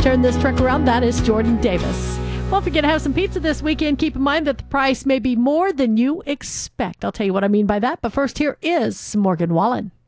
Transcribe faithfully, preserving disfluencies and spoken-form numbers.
Turn this truck around. That is Jordan Davis. Well, if you're going to have some pizza this weekend, keep in mind that the price may be more than you expect. I'll tell you what I mean by that. But first, here is Morgan Wallen.